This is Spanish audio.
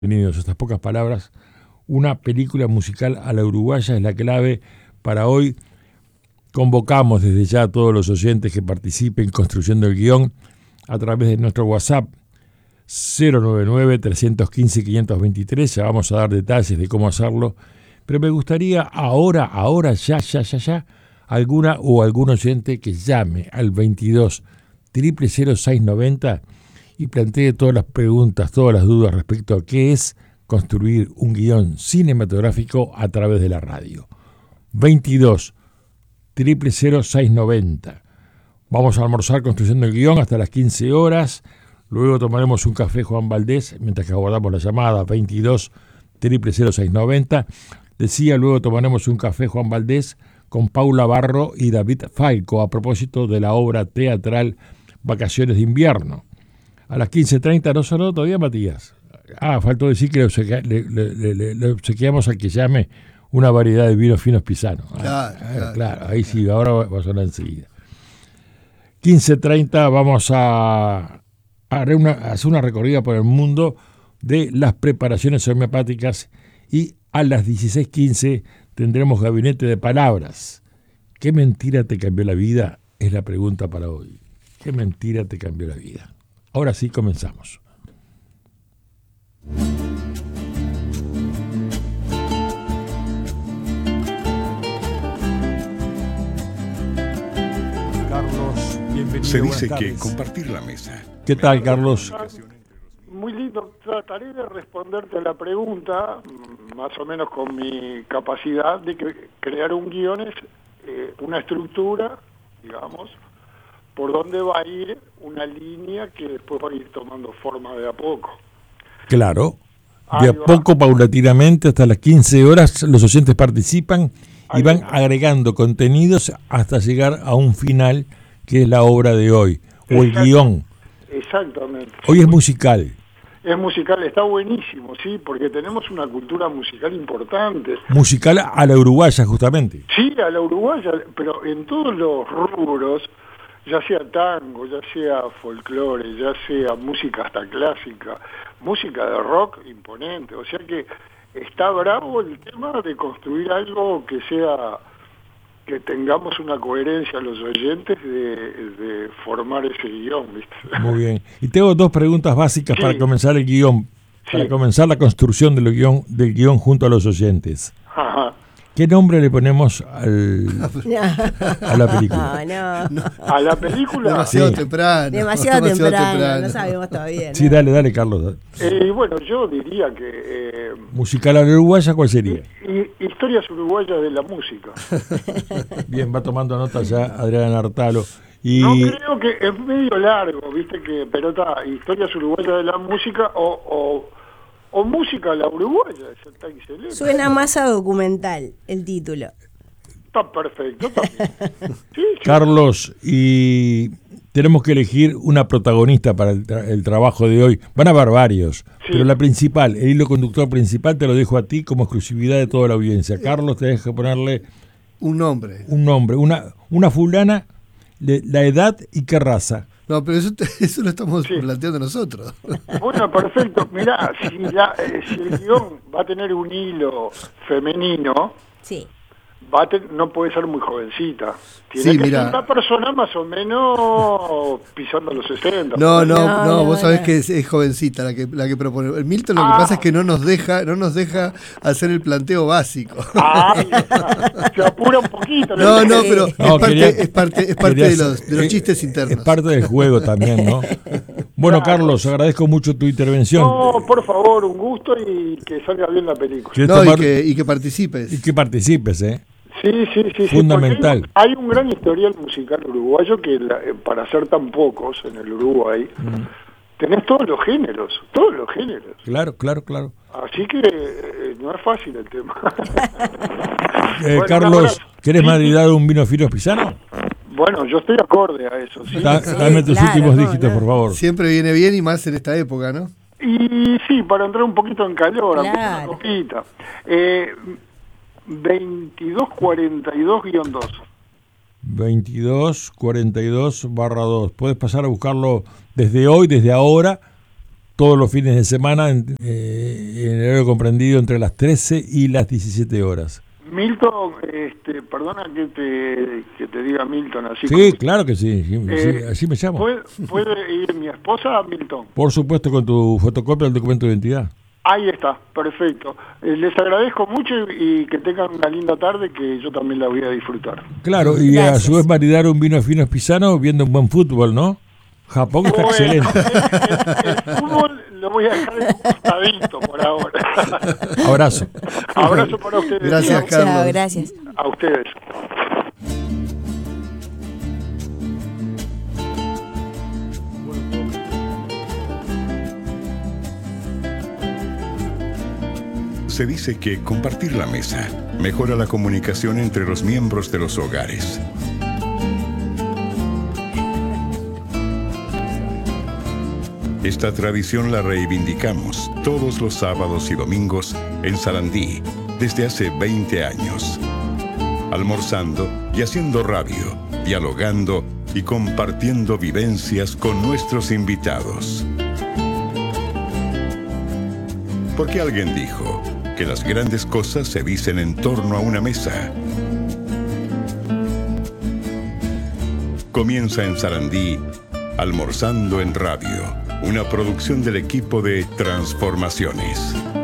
Bienvenidos a estas pocas palabras. Una película musical a la uruguaya es la clave para hoy. Convocamos desde ya a todos los oyentes que participen construyendo el guión a través de nuestro WhatsApp 099-315-523. Ya vamos a dar detalles de cómo hacerlo. Pero me gustaría ahora, ya, alguna o algún oyente que llame al 22 000 690 y plantee todas las preguntas, todas las dudas respecto a qué es construir un guión cinematográfico a través de la radio. 22 000 690. Vamos a almorzar construyendo el guión hasta las 15 horas. Luego tomaremos un café Juan Valdés mientras que abordamos la llamada 22 000 690. Decía, luego tomaremos un café Juan Valdés con Paula Barro y David Falco a propósito de la obra teatral Vacaciones de Invierno. A las 15:30 no sonó todavía, Matías. Faltó decir que le obsequiamos al que llame una variedad de vinos finos pisanos. Claro, ahí sí, ahora va a sonar enseguida. 15:30 vamos a hacer una recorrida por el mundo de las preparaciones homeopáticas y a las 16:15 tendremos Gabinete de Palabras. ¿Qué mentira te cambió la vida? Es la pregunta para hoy. ¿Qué mentira te cambió la vida? Ahora sí, comenzamos. Carlos, bienvenido. Se dice que compartir la mesa. ¿Qué tal, Carlos? Muy lindo. Trataré de responderte a la pregunta, más o menos con mi capacidad de crear un guión es una estructura, digamos, por dónde va a ir una línea que después va a ir tomando forma de a poco. Claro, de a poco, paulatinamente, hasta las 15 horas los oyentes participan y van agregando contenidos hasta llegar a un final que es la obra de hoy, o el guión. Exactamente. Hoy es musical. Es musical, está buenísimo, sí, porque tenemos una cultura musical importante. Musical a la uruguaya, justamente. Sí, a la uruguaya, pero en todos los rubros, ya sea tango, ya sea folclore, ya sea música hasta clásica, música de rock imponente. O sea que está bravo el tema de construir algo que sea, que tengamos una coherencia a los oyentes de formar ese guión, ¿viste? Muy bien. Y tengo dos preguntas básicas para comenzar el guión, para comenzar la construcción del guión junto a los oyentes. Ajá. ¿Qué nombre le ponemos a la película? No. ¿A la película? Demasiado temprano, no sabemos todavía. ¿No? Sí, dale, Carlos. Bueno, yo diría que... ¿Musical a la uruguaya cuál sería? Historias uruguayas de la música. Bien, va tomando nota ya Adrián Artalo. Y... No, creo que es medio largo, viste, pero está Historias uruguayas de la música o música a la uruguaya, está excelente. Suena más a documental el título. Está perfecto también. Sí. Carlos, y tenemos que elegir una protagonista para el trabajo de hoy. Van a haber varios, pero la principal, el hilo conductor principal te lo dejo a ti como exclusividad de toda la audiencia. Carlos, te dejo ponerle un nombre, una fulana, la edad y qué raza. No, pero eso lo estamos planteando nosotros. Bueno, perfecto. Mirá, si el guión va a tener un hilo femenino, no puede ser muy jovencita. Tiene que ser una persona más o menos pisando los 60. No, vos sabés que es jovencita la que propone. El Milton lo que pasa es que no nos deja hacer el planteo básico. Se apura un poquito. Pero es parte de los chistes internos. Es parte del juego también, ¿no? Bueno, Carlos, agradezco mucho tu intervención. No, por favor, un gusto y que salga bien la película. Y que participes. Y que participes, Sí. Fundamental. Hay un gran historial musical uruguayo que para ser tan pocos en el Uruguay, tenés todos los géneros. Claro. Así que no es fácil el tema. Bueno, Carlos, ¿querés maridar un vino fino pisano? Bueno, yo estoy acorde a eso. ¿Sí? Dame tus últimos dígitos, por favor. Siempre viene bien y más en esta época, ¿no? Y sí, para entrar un poquito en calor, una copita. 2242-2. 2242-2. Puedes pasar a buscarlo desde hoy, desde ahora, todos los fines de semana en el horario comprendido entre las 13 y las 17 horas. Milton, perdona que te diga Milton así. Sí, claro que sí, así me llamo. ¿Puede ir mi esposa, Milton? Por supuesto, con tu fotocopia del documento de identidad. Ahí está, perfecto. Les agradezco mucho y que tengan una linda tarde, que yo también la voy a disfrutar. Claro, y Gracias. a su vez maridar un vino fino pisano viendo un buen fútbol, ¿no? Japón está excelente. El fútbol lo voy a dejar en un costadito por ahora. Abrazo. Abrazo para ustedes. Gracias, Chao. Carlos. Chao, gracias. A ustedes. Se dice que compartir la mesa mejora la comunicación entre los miembros de los hogares. Esta tradición la reivindicamos todos los sábados y domingos en Sarandí desde hace 20 años. Almorzando y haciendo radio, dialogando y compartiendo vivencias con nuestros invitados. Porque alguien dijo que las grandes cosas se dicen en torno a una mesa. Comienza en Sarandí, Almorzando en Radio, una producción del equipo de Transformaciones.